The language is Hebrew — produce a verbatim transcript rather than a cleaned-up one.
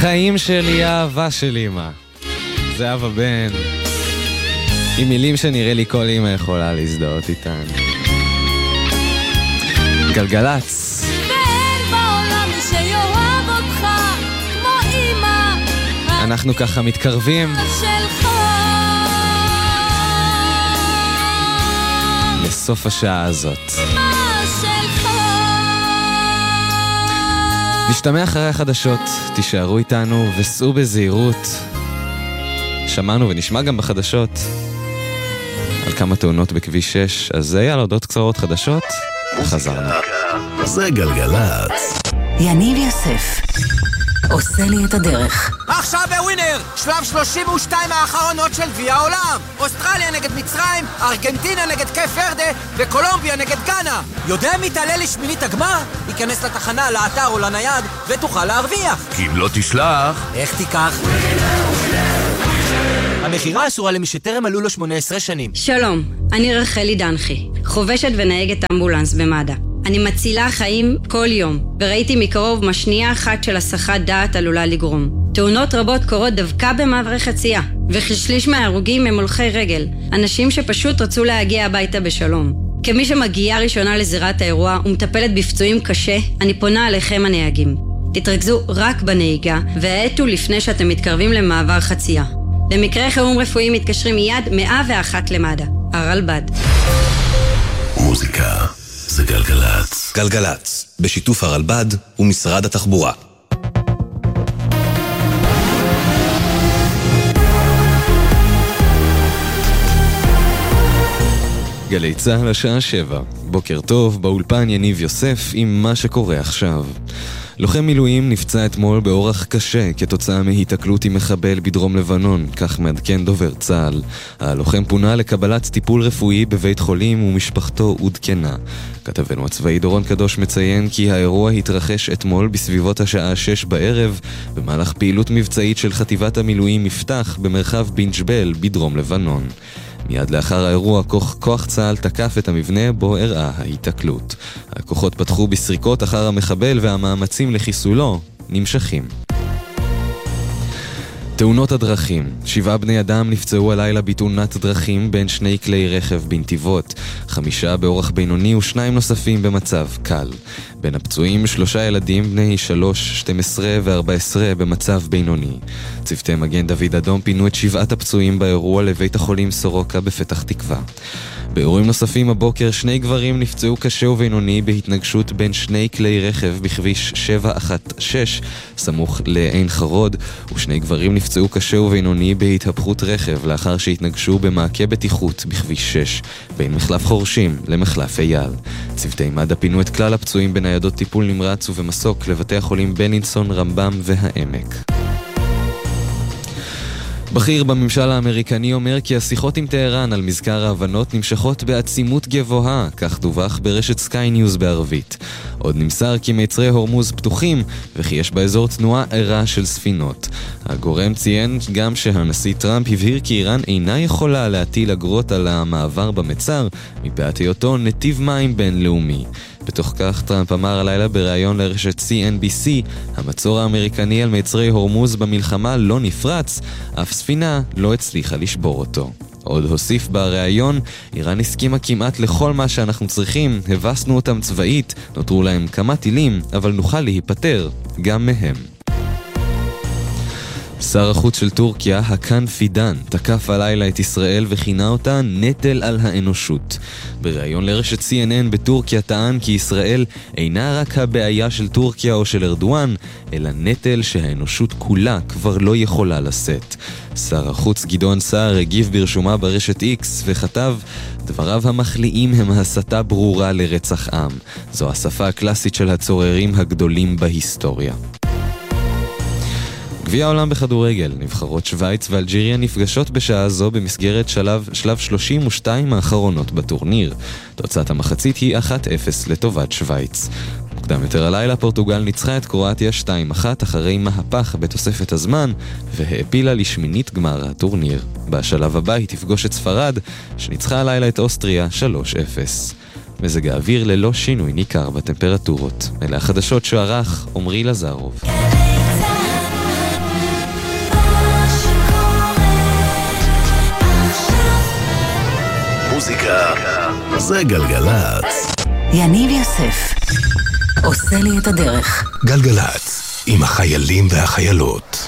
חיים שלי, אהבה של אמא. זה אבא בן. עם מילים שנראה לי כל אמא יכולה להזדהות איתן. גלגלץ. ואין בעולם מי שיאהב אותך כמו אמא. אנחנו ככה מתקרבים שלך. לסוף השעה הזאת. נשתמע אחרי החדשות, תישארו איתנו וסעו בזהירות. שמענו ונשמע גם בחדשות על כמה תאונות בכביש שש, אז זה היה להודות קצרות חדשות, וחזרנו. זה גלגלץ. יניב יוסף עושה לי את הדרך. עכשיו בווינר, שלב שלושים ושתיים האחרונות של גביע העולם. אוסטרליה נגד מצרים, ארגנטינה נגד קייפ ורדה וקולומביה נגד גאנה. יודע מי תעלה לשמינית הגמר? ייכנס לתחנה, לאתר או לנייד ותוכל להרוויח. כי אם לא תשלח, איך תיקח? המחירה אסורה למי שטרם מלאו לו שמונה עשרה שנים. שלום, אני רחלי דנחי, חובשת ונהגת אמבולנס במד"א. אני מצילה חיים כל יום, וראיתי מקרוב מה שנייה אחת של הסחת דעת עלולה לגרום. תאונות רבות קורות דווקא במעברי חצייה, וכשליש מההרוגים הם הולכי רגל, אנשים שפשוט רצו להגיע הביתה בשלום. כמי שמגיעה ראשונה לזירת האירוע ומטפלת בפצועים קשה, אני פונה עליכם הנהגים. תתרכזו רק בנהיגה, והעטו לפני שאתם מתקרבים למעבר חצייה. למקרה חירום רפואי מתקשרים מיד מאה ואחת למד"א. הרלב"ד. מוזיקה זה גלגלץ. גלגלץ, בשיתוף הרלב"ד ומשרד התחבורה. גלי צהל השעה שבע. בוקר טוב, באולפן יניב יוסף עם מה שקורה עכשיו. לוחם מילואים נפצע אתמול באורח קשה כתוצאה מהיתקלות עם מחבל בדרום לבנון, כך מעדכן דובר צה"ל. הלוחם פונה לקבלת טיפול רפואי בבית חולים ומשפחתו עודכנה. כתבנו הצבאי דורון קדוש מציין כי האירוע התרחש אתמול בסביבות השעה שש בערב במהלך פעילות מבצעית של חטיבת המילואים מפתח במרחב בינג'בל בדרום לבנון. מיד לאחר האירוע, כוח, כוח צה"ל תקף את המבנה בו הראה ההתקלות. הכוחות פתחו בסריקות אחר המחבל והמאמצים לחיסולו נמשכים. תאונות הדרכים. שבעה בני אדם נפצעו הלילה בתאונת דרכים בין שני כלי רכב בנתיבות. חמישה באורח בינוני ושניים נוספים במצב קל. בין הפצועים שלושה ילדים בני שלוש, שתים עשרה וארבע עשרה במצב בינוני. צוותי מגן דוד אדום פינו את שבעת הפצועים באירוע לבית החולים סורוקה בפתח תקווה. באירועים נוספים הבוקר שני גברים נפצעו קשה ובינוני בהתנגשות בין שני כלי רכב בכביש שבע אחת שש סמוך לעין חרוד, ושני גברים נפצעו קשה ובינוני בהתהפכות רכב לאחר שהתנגשו במעקה בטיחות בכביש שש בין מחלף חורשים למחלף אייל. צוותי מד"א פינו את כלל הפצועים בניידות טיפול נמרץ ובמסוק לבתי החולים בלינסון, רמב"ם והעמק. בכיר בממשל האמריקני אומר כי השיחות עם טהרן על מזכר ההבנות נמשכות בעצימות גבוהה, כך דווח ברשת סקיי ניוז בערבית. עוד נמסר כי מיצרי הורמוז פתוחים וכי יש באזור תנועה ערה של ספינות. הגורם ציין גם שהנשיא טראמפ הבהיר כי איראן אינה יכולה להטיל אגרות על המעבר במצר מפאת היותו נתיב מים בינלאומי. בתוך כך טראמפ אמר הלילה בריאיון לרשת סי אן בי סי, המצור האמריקני על מיצרי הורמוז במלחמה לא נפרץ, אף ספינה לא הצליחה לשבור אותו. עוד הוסיף בריאיון, איראן הסכימה כמעט לכל מה שאנחנו צריכים, הבסנו אותם צבאית, נותרו להם כמה טילים, אבל נוכל להיפטר גם מהם. שר החוץ של טורקיה, הקאן פידן, תקף הלילה את ישראל וכינה אותה נטל על האנושות. בריאיון לרשת סי אן אן בטורקיה טען כי ישראל אינה רק הבעיה של טורקיה או של ארדואן, אלא נטל שהאנושות כולה כבר לא יכולה לשאת. שר החוץ גדעון סער הגיב ברשומה ברשת איקס וכתב, דבריו המחליאים הם הסתה ברורה לרצח עם. זו השפה הקלאסית של הצוררים הגדולים בהיסטוריה. גביע העולם בכדורגל, נבחרות שוויץ ואלג'יריה נפגשות בשעה זו במסגרת שלב, שלב שלושים ושתיים האחרונות בטורניר. תוצאת המחצית היא אחת אפס לטובת שוויץ. מוקדם יותר הלילה פורטוגל ניצחה את קרואטיה שתיים אחת אחרי מהפך בתוספת הזמן והעפילה לשמינית גמר הטורניר. בשלב הבא היא תפגוש את ספרד שניצחה הלילה את אוסטריה שלוש אפס. מזג האוויר ללא שינוי ניכר בטמפרטורות. אלה החדשות שערך עומרי לזרוב. זה גלגלצ. יניב יוסף עושה לי את הדרך. גלגלצ, עם החיילים והחיילות.